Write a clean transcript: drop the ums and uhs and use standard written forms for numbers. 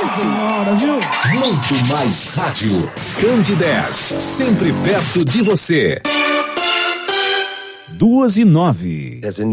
Senhora, viu? Muito mais rádio. Candidez, sempre perto de você. 2:09.